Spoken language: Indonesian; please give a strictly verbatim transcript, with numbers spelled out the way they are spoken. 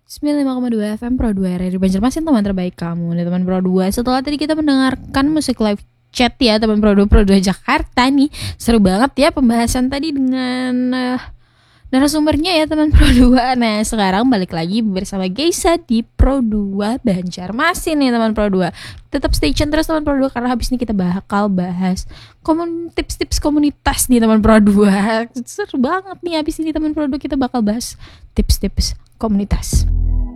sembilan puluh lima koma dua F M Pro dua R R I Banjarmasin, teman terbaik kamu nih teman Pro dua. Setelah tadi kita mendengarkan musik live chat ya teman Pro dua Pro dua Jakarta nih. Seru banget ya pembahasan tadi dengan uh, narasumbernya ya teman Pro dua. Nah sekarang balik lagi bersama Geisa di Pro dua Banjarmasin nih teman Pro dua. Tetap stay tune terus teman Pro dua karena habis ini kita bakal bahas komun- tips-tips komunitas nih teman Pro dua. Seru banget nih habis ini teman Pro dua kita bakal bahas tips-tips komunitas.